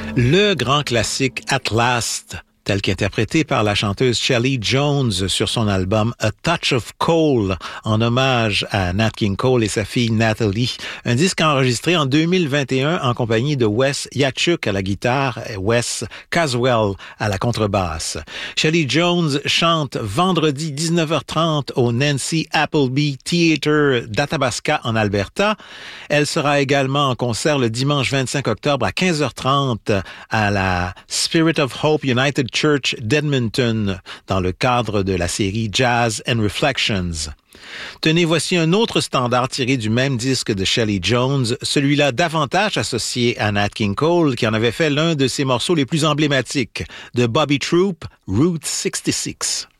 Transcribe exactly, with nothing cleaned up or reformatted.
Le grand classique At Last, tel qu'interprété par la chanteuse Shelley Jones sur son album A Touch of Coal, en hommage à Nat King Cole et sa fille Natalie. Un disque enregistré en deux mille vingt et un en compagnie de Wes Yachuk à la guitare et Wes Caswell à la contrebasse. Shelley Jones chante vendredi dix-neuf heures trente au Nancy Appleby Theatre d'Athabasca en Alberta. Elle sera également en concert le dimanche vingt-cinq octobre à quinze heures trente à la Spirit of Hope United Church d'Edmonton dans le cadre de la série Jazz and Reflections. Tenez, voici un autre standard tiré du même disque de Shelley Jones, celui-là davantage associé à Nat King Cole, qui en avait fait l'un de ses morceaux les plus emblématiques, de Bobby Troup, Route soixante-six.